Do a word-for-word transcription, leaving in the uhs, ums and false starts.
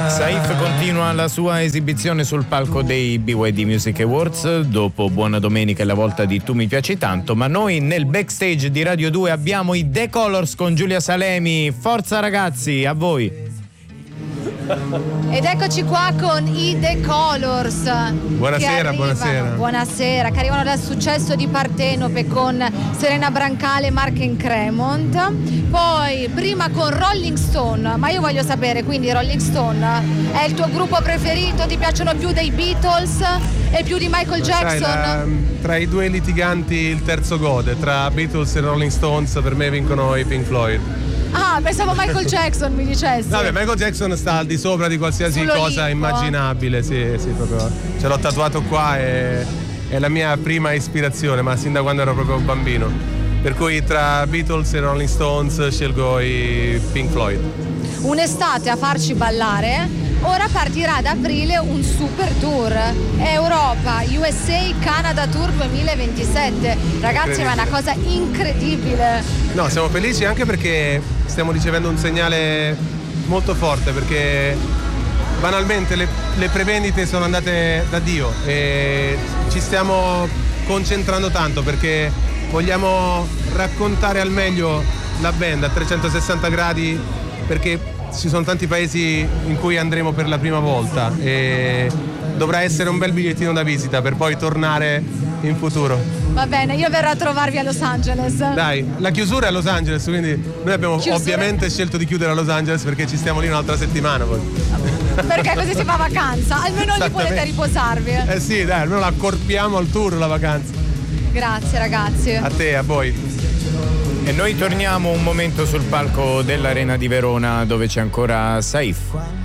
Saif continua la sua esibizione sul palco dei B Y D Music Awards. Dopo Buona Domenica è la volta di Tu mi piaci tanto, ma noi nel backstage di Radio due abbiamo i The Colors con Giulia Salemi. Forza ragazzi, a voi. Ed eccoci qua con i The Colors. Buonasera, buonasera. Buonasera, che arrivano dal successo di Partenope con Serena Brancale e Mark Cremont. Poi prima con Rolling Stone, ma io voglio sapere, quindi Rolling Stone è il tuo gruppo preferito? Ti piacciono più dei Beatles e più di Michael Jackson? Sai, la, tra i due litiganti il terzo gode, tra Beatles e Rolling Stones per me vincono i Pink Floyd. Ah, pensavo Michael Jackson mi dicessi. Vabbè, Michael Jackson sta al di sopra di qualsiasi Sull'Olimpo. cosa immaginabile, sì, sì, proprio. Ce l'ho tatuato qua e è la mia prima ispirazione, ma sin da quando ero proprio bambino. Per cui tra Beatles e Rolling Stones scelgo i Pink Floyd. Un'estate a farci ballare. Ora partirà ad aprile un super tour Europa, U S A, Canada Tour duemilaventisette. Ragazzi, ma è una cosa incredibile. No, siamo felici anche perché stiamo ricevendo un segnale molto forte, perché banalmente le, le prevendite sono andate da Dio e ci stiamo concentrando tanto perché vogliamo raccontare al meglio la band a trecentosessanta gradi, perché ci sono tanti paesi in cui andremo per la prima volta e dovrà essere un bel bigliettino da visita per poi tornare in futuro. Va bene, io verrò a trovarvi a Los Angeles. Dai, la chiusura è a Los Angeles, quindi noi abbiamo Chiusura? ovviamente scelto di chiudere a Los Angeles perché ci stiamo lì un'altra settimana poi. Perché così si fa vacanza, almeno lì potete riposarvi. Eh sì, dai, almeno la accorpiamo al tour la vacanza. Grazie ragazzi. A te, a voi. E noi torniamo un momento sul palco dell'Arena di Verona dove c'è ancora Saif.